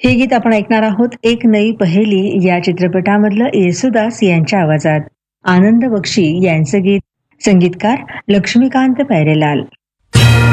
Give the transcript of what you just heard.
हे गीत आपण ऐकणार आहोत एक नई पहेली या चित्रपटामधलं येसुदास यांच्या आवाजात. आनंद बक्षी यांचं गीत, संगीतकार लक्ष्मीकांत पैरेलाल.